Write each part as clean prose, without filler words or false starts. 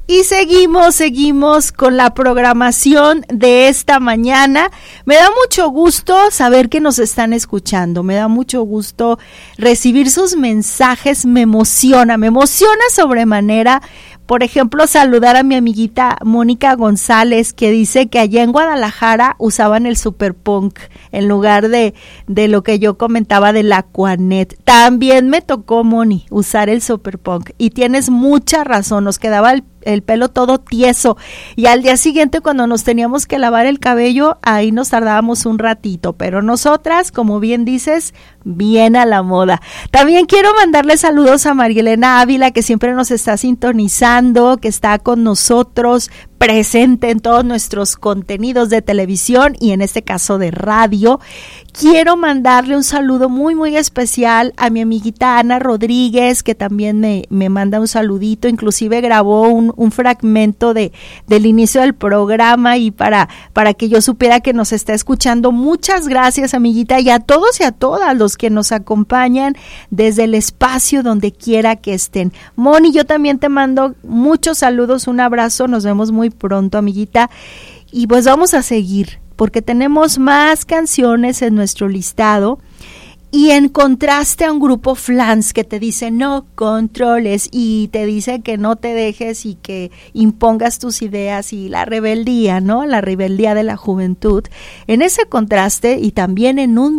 Y seguimos con la programación de esta mañana. Me da mucho gusto saber que nos están escuchando, me da mucho gusto recibir sus mensajes, me emociona sobremanera. Por ejemplo, saludar a mi amiguita Mónica González, que dice que allá en Guadalajara usaban el superpunk en lugar de lo que yo comentaba del Aquanet. También me tocó, Moni, usar el superpunk. Y tienes mucha razón, nos quedaba el pelo todo tieso. Y al día siguiente, cuando nos teníamos que lavar el cabello, ahí nos tardábamos un ratito. Pero nosotras, como bien dices, bien a la moda. También quiero mandarle saludos a Marielena Ávila, que siempre nos está sintonizando, que está con nosotros, presente en todos nuestros contenidos de televisión y en este caso de radio. Quiero mandarle un saludo muy muy especial a mi amiguita Ana Rodríguez, que también me manda un saludito, inclusive grabó un fragmento del inicio del programa y para que yo supiera que nos está escuchando. Muchas gracias, amiguita, y a todos y a todas los que nos acompañan desde el espacio donde quiera que estén. Moni, yo también te mando muchos saludos, un abrazo, nos vemos muy pronto, amiguita, y pues vamos a seguir porque tenemos más canciones en nuestro listado. Y en contraste a un grupo Flans que te dice no controles y te dice que no te dejes y que impongas tus ideas, y la rebeldía, ¿no? La rebeldía de la juventud. En ese contraste, y también en un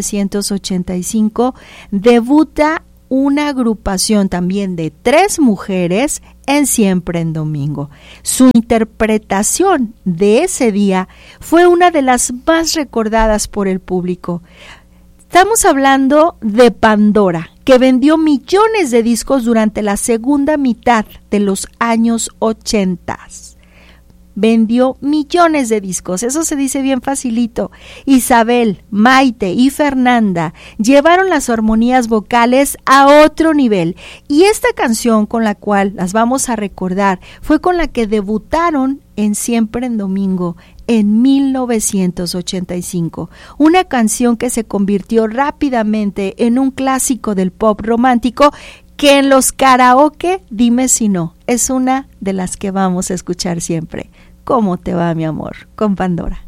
1985, debuta una agrupación también de 3 mujeres en Siempre en Domingo. Su interpretación de ese día fue una de las más recordadas por el público. Estamos hablando de Pandora, que vendió millones de discos durante la segunda mitad de los años 80. Vendió millones de discos, eso se dice bien facilito. Isabel, Maite y Fernanda llevaron las armonías vocales a otro nivel, y esta canción con la cual las vamos a recordar fue con la que debutaron en Siempre en Domingo en 1985, una canción que se convirtió rápidamente en un clásico del pop romántico que en los karaoke, dime si no, es una de las que vamos a escuchar siempre. ¿Cómo te va, mi amor? Con Pandora.